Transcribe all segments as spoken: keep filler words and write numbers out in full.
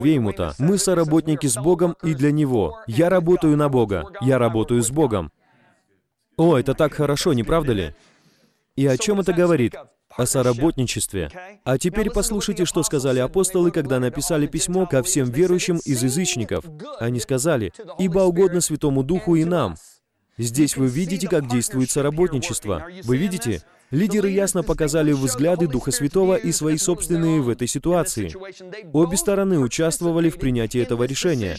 Веймута. Мы соработники с Богом и для Него. Я работаю на Бога. Я работаю с Богом. О, это так хорошо, не правда ли? И о чем это говорит? О соработничестве. А теперь послушайте, что сказали апостолы, когда написали письмо ко всем верующим из язычников. Они сказали: «Ибо угодно Святому Духу и нам». Здесь вы видите, как действует соработничество. Вы видите? Лидеры ясно показали взгляды Духа Святого и свои собственные в этой ситуации. Обе стороны участвовали в принятии этого решения.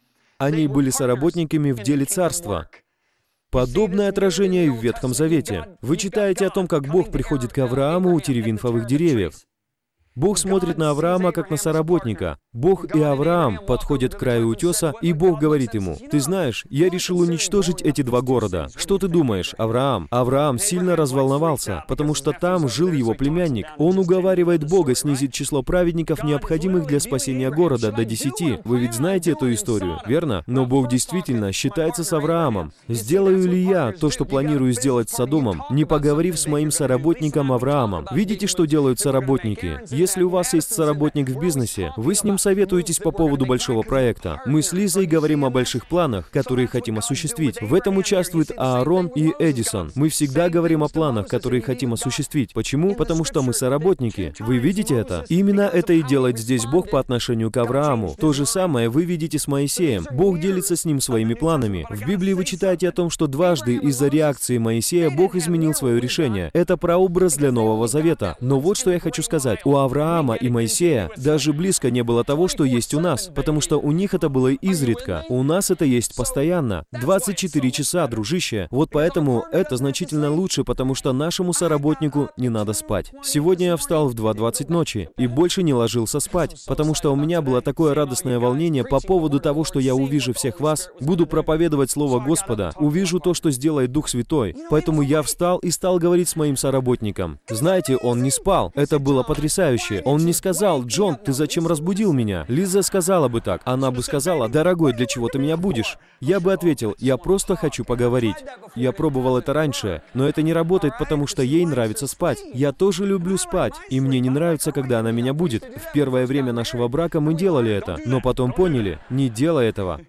Они были соработниками в деле царства. Подобное отражение и в Ветхом Завете. Вы читаете о том, как Бог приходит к Аврааму у теревинфовых деревьев. Бог смотрит на Авраама как на соработника. Бог и Авраам подходят к краю утеса, и Бог говорит ему: «Ты знаешь, я решил уничтожить эти два города. Что ты думаешь, Авраам?» Авраам сильно разволновался, потому что там жил его племянник. Он уговаривает Бога снизить число праведников, необходимых для спасения города, до десяти. Вы ведь знаете эту историю, верно? Но Бог действительно считается с Авраамом. Сделаю ли я то, что планирую сделать с Содомом, не поговорив с моим соработником Авраамом? Видите, что делают соработники? Если у вас есть соработник в бизнесе, вы с ним советуетесь по поводу большого проекта. Мы с Лизой говорим о больших планах, которые хотим осуществить. В этом участвуют Аарон и Эдисон. Мы всегда говорим о планах, которые хотим осуществить. Почему? Потому что мы соработники. Вы видите это? Именно это и делает здесь Бог по отношению к Аврааму. То же самое вы видите с Моисеем. Бог делится с ним своими планами. В Библии вы читаете о том, что дважды из-за реакции Моисея Бог изменил свое решение. Это прообраз для Нового Завета. Но вот что я хочу сказать. У Авраама Авраама и Моисея даже близко не было того, что есть у нас, потому что у них это было изредка. У нас это есть постоянно. двадцать четыре часа, дружище. Вот поэтому это значительно лучше, потому что нашему соработнику не надо спать. Сегодня я встал в два двадцать ночи и больше не ложился спать, потому что у меня было такое радостное волнение по поводу того, что я увижу всех вас, буду проповедовать Слово Господа, увижу то, что сделает Дух Святой. Поэтому я встал и стал говорить с моим соработником. Знаете, он не спал. Это было потрясающе. Он не сказал: «Джон, ты зачем разбудил меня?» Лиза сказала бы так. Она бы сказала: «Дорогой, для чего ты меня будешь?» Я бы ответил: «Я просто хочу поговорить». Я пробовал это раньше, но это не работает, потому что ей нравится спать. Я тоже люблю спать, и мне не нравится, когда она меня будет. В первое время нашего брака мы делали это, но потом поняли: не делай этого.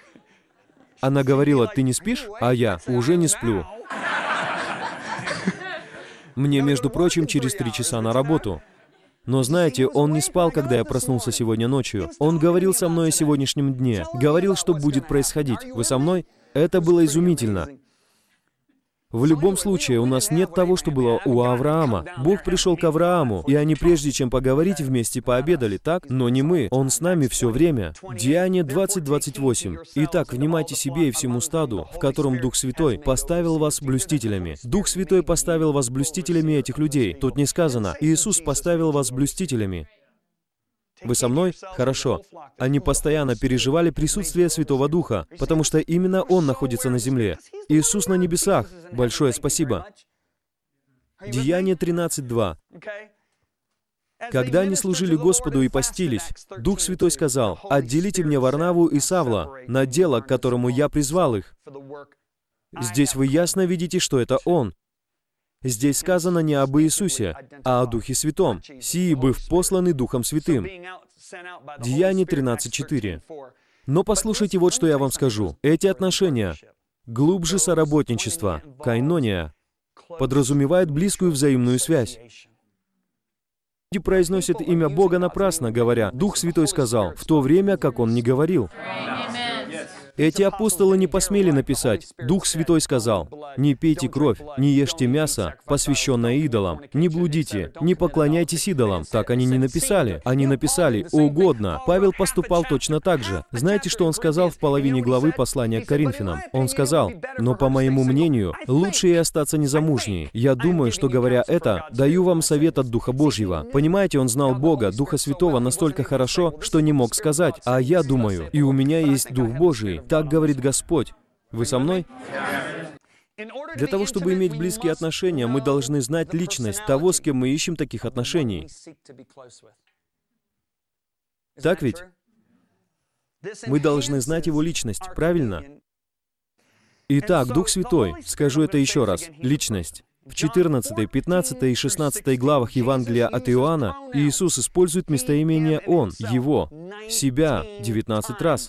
Она говорила: «Ты не спишь?» А я: «Уже не сплю». Мне, между прочим, через три часа на работу. Но знаете, он не спал, когда я проснулся сегодня ночью. Он говорил со мной о сегодняшнем дне, говорил, что будет происходить. Вы со мной? Это было изумительно. В любом случае, у нас нет того, что было у Авраама. Бог пришел к Аврааму, и они, прежде чем поговорить, вместе пообедали, так? Но не мы. Он с нами все время. Деяние двадцать двадцать восемь. Итак, внимайте себе и всему стаду, в котором Дух Святой поставил вас блюстителями. Дух Святой поставил вас блюстителями этих людей. Тут не сказано: Иисус поставил вас блюстителями. Вы со мной? Хорошо. Они постоянно переживали присутствие Святого Духа, потому что именно Он находится на земле. Иисус на небесах. Большое спасибо. Деяние тринадцать два. Когда они служили Господу и постились, Дух Святой сказал: «Отделите мне Варнаву и Савла на дело, к которому я призвал их». Здесь вы ясно видите, что это Он. Здесь сказано не об Иисусе, а о Духе Святом, сии быв посланы Духом Святым. Деяние тринадцать четыре. Но послушайте, вот что я вам скажу. Эти отношения, глубже соработничества, кайнония, подразумевают близкую взаимную связь. Люди произносят имя Бога напрасно, говоря: «Дух Святой сказал», в то время как Он не говорил. Эти апостолы не посмели написать: «Дух Святой сказал, не пейте кровь, не ешьте мясо, посвященное идолам, не блудите, не поклоняйтесь идолам». Так они не написали. Они написали: «Угодно». Павел поступал точно так же. Знаете, что он сказал в половине главы послания к Коринфянам? Он сказал: «Но, по моему мнению, лучше и остаться незамужней. Я думаю, что, говоря это, даю вам совет от Духа Божьего». Понимаете, он знал Бога, Духа Святого настолько хорошо, что не мог сказать: «А я думаю, и у меня есть Дух Божий». Так говорит Господь. Вы со мной? Для того, чтобы иметь близкие отношения, мы должны знать личность того, с кем мы ищем таких отношений. Так ведь? Мы должны знать его личность, правильно? Итак, Дух Святой, скажу это еще раз, личность. В четырнадцатой, пятнадцатой и шестнадцатой главах Евангелия от Иоанна Иисус использует местоимение «Он», «Его», «Себя» девятнадцать раз.